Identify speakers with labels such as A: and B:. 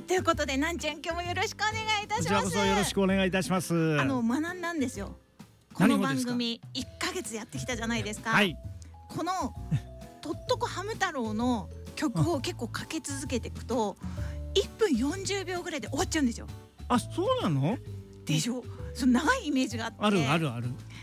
A: ということでなんちゃん今日もよろしくお願いいたします。
B: こちらこそよろしくお願いいたします。
A: 学んだんですよ。この番組1ヶ月やってきたじゃないですか。
B: はい。
A: このとっとこハム太郎の曲を結構かけ続けていくと1分40秒ぐらいで終わっちゃうんですよ。
B: あ、そうなの？
A: でしょ。その長いイメージがあって。
B: あるあるある。